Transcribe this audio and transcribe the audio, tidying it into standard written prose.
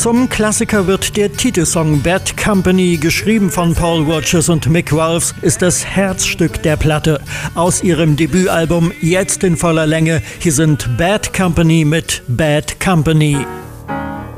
Zum Klassiker wird der Titelsong Bad Company, geschrieben von Paul Rodgers und Mick Wells, ist das Herzstück der Platte. Aus ihrem Debütalbum Jetzt in voller Länge. Hier sind Bad Company mit Bad Company.